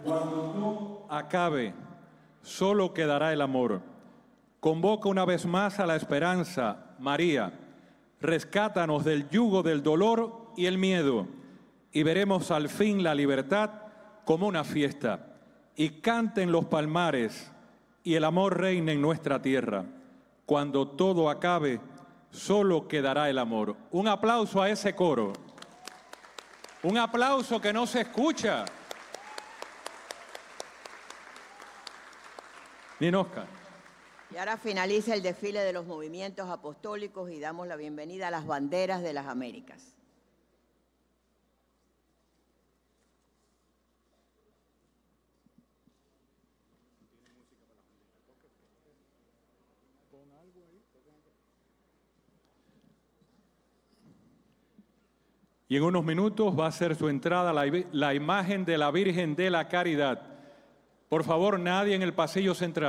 Cuando todo acabe, solo quedará el amor. Convoca una vez más a la esperanza, María. Rescátanos del yugo del dolor y el miedo, y veremos al fin la libertad como una fiesta. Y canten los palmares, y el amor reine en nuestra tierra. Cuando todo acabe, solo quedará el amor. Un aplauso a ese coro. Un aplauso que no se escucha. Ninosca. Y ahora finaliza el desfile de los movimientos apostólicos y damos la bienvenida a las banderas de las Américas. Y en unos minutos va a ser su entrada la imagen de la Virgen de la Caridad. Por favor, nadie en el pasillo central.